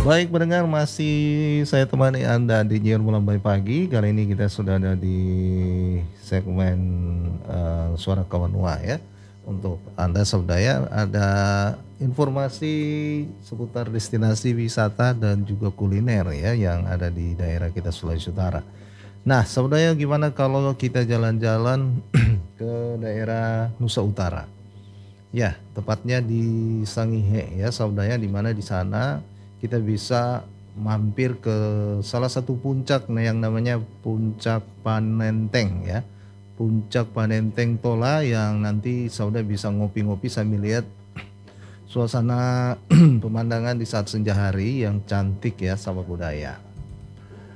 Baik pendengar, masih saya temani Anda di Nyiar Melambai Pagi. Kali ini kita sudah ada di segmen Suara Kawanua ya. Untuk Anda saudara ada informasi seputar destinasi wisata dan juga kuliner ya yang ada di daerah kita Sulawesi Utara. Nah, saudara gimana kalau kita jalan-jalan ke daerah Nusa Utara? Ya, tepatnya di Sangihe ya, saudara, di mana di sana kita bisa mampir ke salah satu puncak yang namanya Puncak Panenteng ya. Puncak Panenteng Tola yang nanti saudara bisa ngopi-ngopi sambil lihat suasana pemandangan di saat senja hari yang cantik ya, sama budaya.